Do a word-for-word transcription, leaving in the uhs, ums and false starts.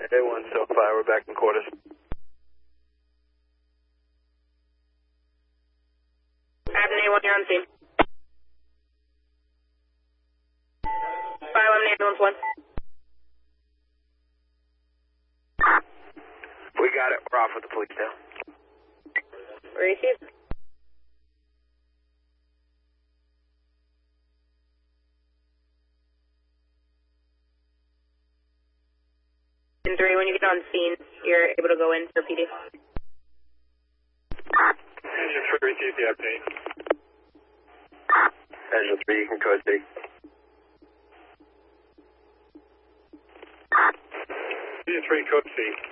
A one, so fire, we're back in quarters. Captain A one, you're on scene. five eleven ambulance one. We got it, we're off with the police now. Received. And three, when you get on scene, you're able to go in for P D. Engine three, received the update. Engine three, you can code C. Engine three, code C.